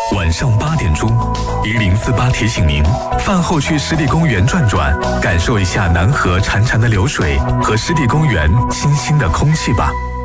晚上8点钟，1048提醒您，饭后去湿地公园转转，感受一下南河潺潺的流水和湿地公园清新的空气吧。